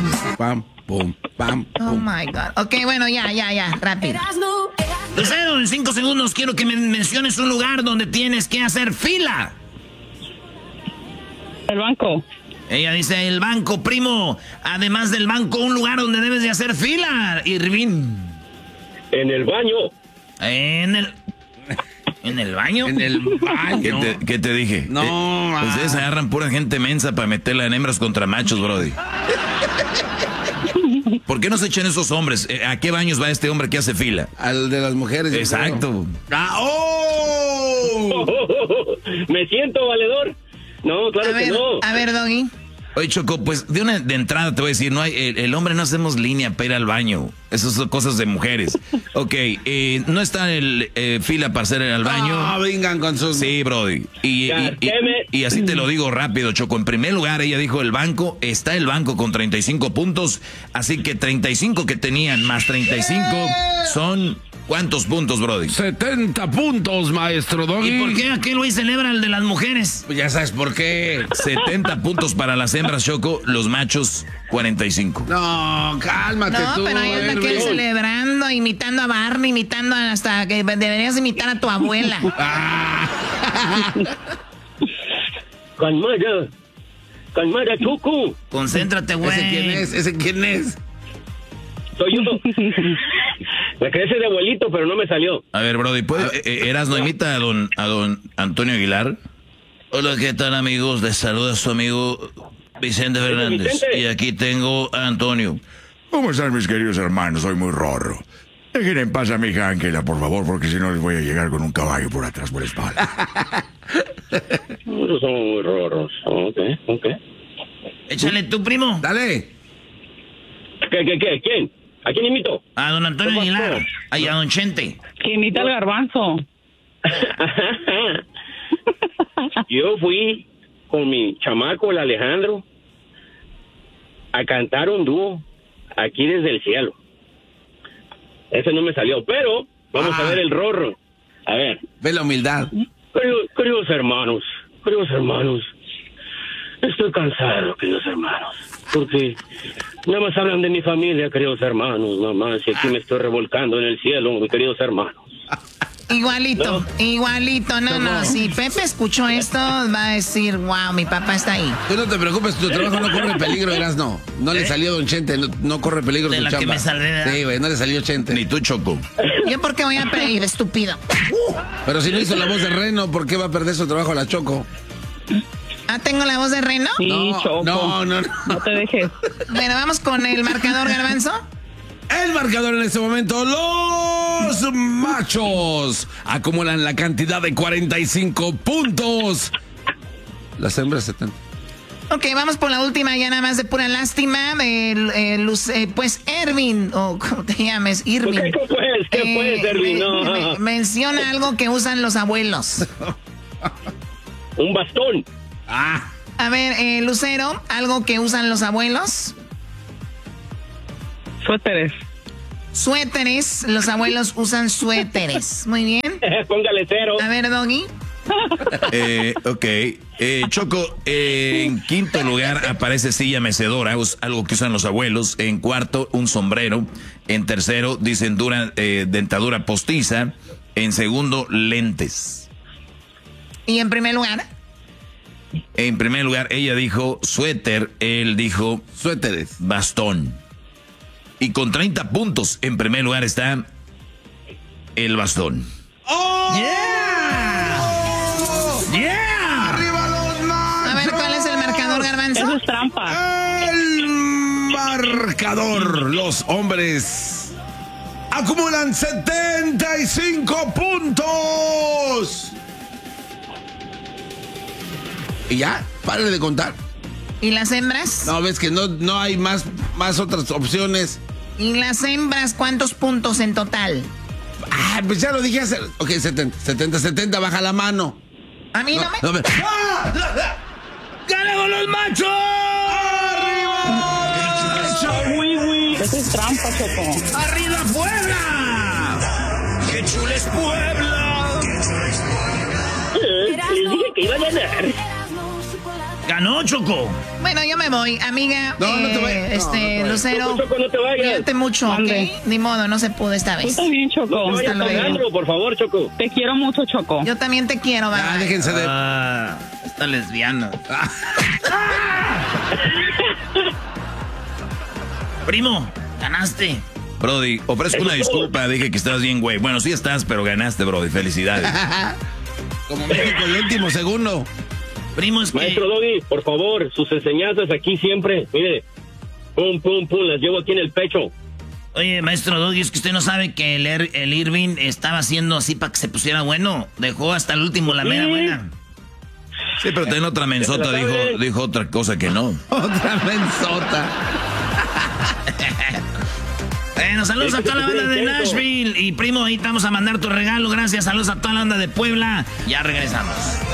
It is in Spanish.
pum, pam, pum, pam, pum. Oh my God. Ok, bueno, ya, rápido. Lucero, en 5 segundos quiero que me menciones un lugar donde tienes que hacer fila. El banco. Ella dice el banco, primo. Además del banco, un lugar donde debes de hacer fila, Irvin. En el baño. ¿En el baño? En el baño. ¿Qué te dije? No, ustedes agarran pura gente mensa para meterla en hembras contra machos, brody. ¿Por qué no se echan esos hombres? ¿A qué baños va este hombre que hace fila? Al de las mujeres. Exacto. Me siento valedor. No, claro que no. A ver, Doggy. Oye, Choco, pues de entrada te voy a decir, no hay, el hombre no hacemos línea para ir al baño. Esas son cosas de mujeres. Ok, no está el fila para hacer al baño. No, vengan con sus... Sí, brody. Y así te lo digo rápido, Choco. En primer lugar, ella dijo el banco. Está el banco con 35 puntos. Así que 35 que tenían más 35 son... ¿Cuántos puntos, brody? 70 puntos, maestro Doggy. ¿Y por qué aquel güey celebra el de las mujeres? Pues ya sabes por qué. 70 puntos para las hembras, Choco. Los machos, 45. No, cálmate tú. No, pero ahí anda aquel celebrando, imitando a Barney, imitando hasta que deberías imitar a tu abuela. Calmada, Choco. Concéntrate, güey. ¿Ese quién es? Soy yo. Me crece de abuelito, pero no me salió. A ver, brody, Erasno, imita a don Antonio Aguilar. Hola, ¿qué tal, amigos? Les saluda su amigo Vicente Fernández. Vicente. Y aquí tengo a Antonio. ¿Cómo están, mis queridos hermanos? Soy muy rorro. Dejen en paz a mi hija Ángela, por favor, porque si no les voy a llegar con un caballo por atrás, por la espalda. Son muy rorros. Ok. Échale tú, primo. Dale. ¿Qué? ¿Quién? ¿A quién imito? A don Antonio Aguilar. Ay, a don Chente. Que imita el garbanzo. Yo fui con mi chamaco, el Alejandro, a cantar un dúo aquí desde el cielo. Ese no me salió, pero vamos a ver el rorro. A ver. Ve la humildad. Queridos hermanos, estoy cansado, queridos hermanos, porque nada más hablan de mi familia, queridos hermanos, mamá, si aquí me estoy revolcando en el cielo, mis queridos hermanos. Igualito. No. Si Pepe escuchó esto, va a decir, wow, mi papá está ahí. Tú no te preocupes, tu trabajo no corre peligro, Erasno. No le salió Don Chente, no corre peligro De tu la chamba. que me salvé. Sí, güey, no le salió Chente. Ni tú, Choco. ¿Yo por qué voy a pedir, estúpido? Pero si no hizo la voz de Reno, ¿por qué va a perder su trabajo la Choco? Ah, ¿tengo la voz de Reno? Sí, Choco. No. No te dejes. Bueno, vamos con el marcador, Garbanzo. El marcador en este momento, los machos acumulan la cantidad de 45 puntos. Las hembras 70. Ok, vamos por la última, ya nada más de pura lástima. Pues Ervin, o ¿cómo te llames? Irving. ¿Qué puedes, Ervin? No. Menciona algo que usan los abuelos. Un bastón. A ver, Lucero, algo que usan los abuelos. Suéteres, los abuelos usan suéteres. Muy bien. Póngale 0. A ver, Doggy. Ok. Choco, en quinto lugar aparece silla mecedora, algo que usan los abuelos. En cuarto, un sombrero. En tercero, dicen dentadura postiza. En segundo, lentes. ¿Y en primer lugar? En primer lugar, ella dijo suéter, él dijo suéteres. Bastón. Y con 30 puntos, en primer lugar está el bastón. ¡Oh! ¡Yeah! ¡Arriba los machos! A ver, ¿cuál es el marcador, Garbanzo? Eso es trampa. El marcador. Los hombres acumulan 75 puntos. ¿Y ya? Párale de contar. ¿Y las hembras? No, ves que no hay más otras opciones. ¿Y las hembras cuántos puntos en total? Pues ya lo dije hace... Ok, 70, baja la mano. A mí no me... ¡Ganamos los machos! ¡Arriba! Eso es trampa, Choco. ¡Arriba Puebla! ¡Qué chula es Puebla! Les dije que iba a ganar. Ganó, Choco. Bueno, yo me voy, amiga. No, no te vayas. Lucero, Choco, no te vayas. cuídate mucho, ¿ok? Mande. Ni modo, no se pudo esta Tú vez. también, Choco. No te vayas, Hasta luego. Alejandro, por favor, Choco. Te quiero mucho, Choco. Yo también te quiero, Ya, bye. déjense de... Está lesbiana. Primo, ganaste. Brody, ofrezco una disculpa, dije que estás bien, güey. Bueno, sí estás, pero ganaste, Brody. Felicidades. Como México, el último segundo. Primo, es que... Maestro Doggy, por favor, sus enseñanzas aquí siempre, mire, pum, pum, pum, las llevo aquí en el pecho. Oye, maestro Doggy, es que usted no sabe que el Irving estaba haciendo así para que se pusiera bueno. Dejó hasta el último la mera buena. Sí, pero ten otra mensota, dijo otra cosa que no. Otra mensota. Bueno, saludos a toda la banda de Nashville. Y primo, ahí te vamos a mandar tu regalo. Gracias, saludos a toda la banda de Puebla. Ya regresamos.